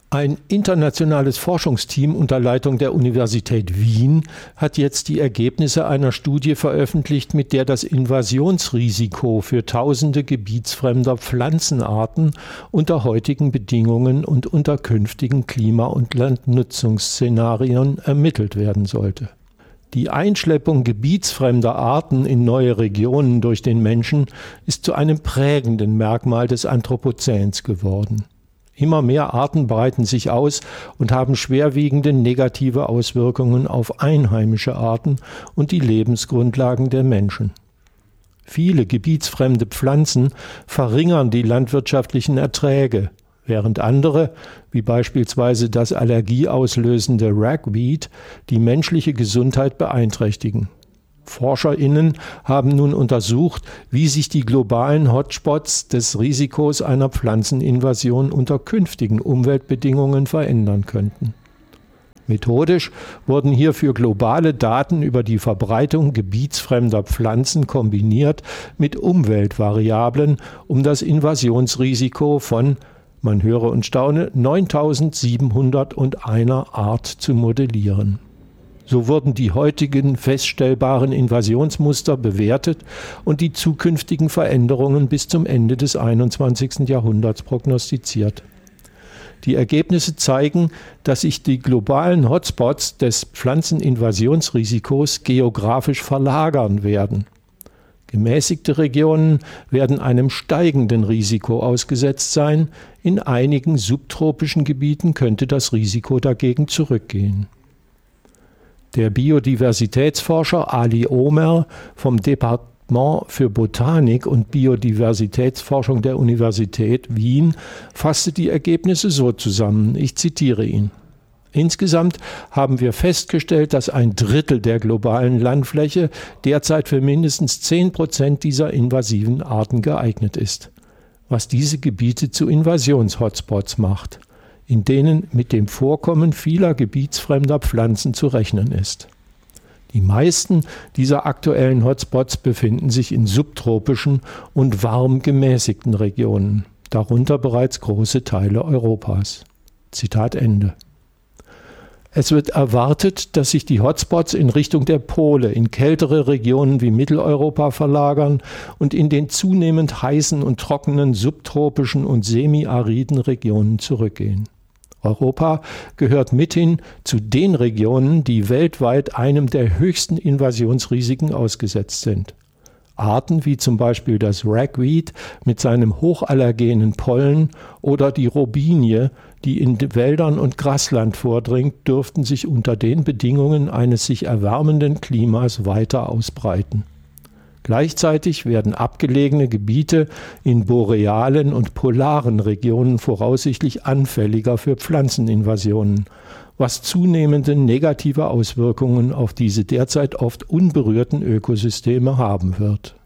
Ein internationales Forschungsteam unter Leitung der Universität Wien hat jetzt die Ergebnisse einer Studie veröffentlicht, mit der das Invasionsrisiko für tausende gebietsfremder Pflanzenarten unter heutigen Bedingungen und unter künftigen Klima- und Landnutzungsszenarien ermittelt werden sollte. Die Einschleppung gebietsfremder Arten in neue Regionen durch den Menschen ist zu einem prägenden Merkmal des Anthropozäns geworden. Immer mehr Arten breiten sich aus und haben schwerwiegende negative Auswirkungen auf einheimische Arten und die Lebensgrundlagen der Menschen. Viele gebietsfremde Pflanzen verringern die landwirtschaftlichen Erträge, während andere, wie beispielsweise das allergieauslösende Ragweed, die menschliche Gesundheit beeinträchtigen. ForscherInnen haben nun untersucht, wie sich die globalen Hotspots des Risikos einer Pflanzeninvasion unter künftigen Umweltbedingungen verändern könnten. Methodisch wurden hierfür globale Daten über die Verbreitung gebietsfremder Pflanzen kombiniert mit Umweltvariablen, um das Invasionsrisiko von, man höre und staune, 9.701 Art zu modellieren. So wurden die heutigen feststellbaren Invasionsmuster bewertet und die zukünftigen Veränderungen bis zum Ende des 21. Jahrhunderts prognostiziert. Die Ergebnisse zeigen, dass sich die globalen Hotspots des Pflanzeninvasionsrisikos geografisch verlagern werden. Gemäßigte Regionen werden einem steigenden Risiko ausgesetzt sein, in einigen subtropischen Gebieten könnte das Risiko dagegen zurückgehen. Der Biodiversitätsforscher Ali Omer vom Departement für Botanik und Biodiversitätsforschung der Universität Wien fasste die Ergebnisse so zusammen, ich zitiere ihn. Insgesamt haben wir festgestellt, dass 1/3 der globalen Landfläche derzeit für mindestens 10% dieser invasiven Arten geeignet ist, was diese Gebiete zu Invasionshotspots macht, in denen mit dem Vorkommen vieler gebietsfremder Pflanzen zu rechnen ist. Die meisten dieser aktuellen Hotspots befinden sich in subtropischen und warm gemäßigten Regionen, darunter bereits große Teile Europas. Zitat Ende. Es wird erwartet, dass sich die Hotspots in Richtung der Pole in kältere Regionen wie Mitteleuropa verlagern und in den zunehmend heißen und trockenen subtropischen und semiariden Regionen zurückgehen. Europa gehört mithin zu den Regionen, die weltweit einem der höchsten Invasionsrisiken ausgesetzt sind. Arten wie zum Beispiel das Ragweed mit seinem hochallergenen Pollen oder die Robinie, die in Wäldern und Grasland vordringt, dürften sich unter den Bedingungen eines sich erwärmenden Klimas weiter ausbreiten. Gleichzeitig werden abgelegene Gebiete in borealen und polaren Regionen voraussichtlich anfälliger für Pflanzeninvasionen, was zunehmende negative Auswirkungen auf diese derzeit oft unberührten Ökosysteme haben wird.